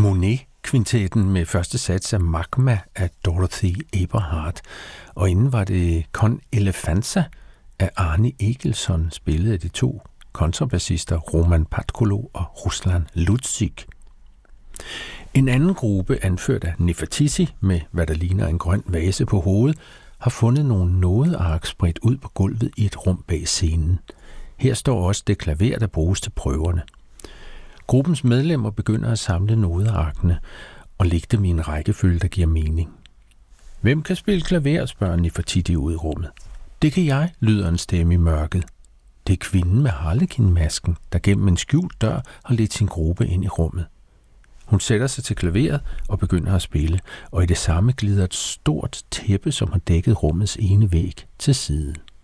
Monet-kvintetten med første sats af Magma af Dorothy Eberhardt, og inden var det Con Elefanza af Arne Egilson, spillet af de to kontrabassister Roman Patkolo og Ruslan Lutzig. En anden gruppe, anført af Nefertiti med hvad der ligner en grøn vase på hovedet, har fundet nogle nådeark spredt ud på gulvet i et rum bag scenen. Her står også det klaver, der bruges til prøverne. Gruppens medlemmer begynder at samle nådearkene og lægge dem i en rækkefølge, der giver mening. Hvem kan spille klaver, spørger Nefertiti ud i rummet. Det kan jeg, lyder en stemme i mørket. Det er kvinden med harlekinmasken, der gennem en skjult dør har ledt sin gruppe ind i rummet. Hun sætter sig til klaveret og begynder at spille, og i det samme glider et stort tæppe, som har dækket rummets ene væg, til siden.